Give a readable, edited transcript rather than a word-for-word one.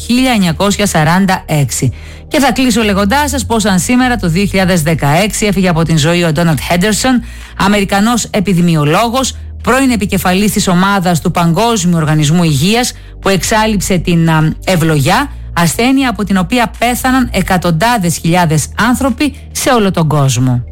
1946. Και θα κλείσω λέγοντάς σας πως αν σήμερα το 2016 έφυγε από την ζωή ο Ντόναλντ Χέντερσον, Αμερικανός επιδημιολόγος, πρώην επικεφαλής της ομάδας του Παγκόσμιου Οργανισμού Υγείας, που εξάλειψε την ευλογιά, ασθένεια από την οποία πέθαναν εκατοντάδες χιλιάδες άνθρωποι σε όλο τον κόσμο.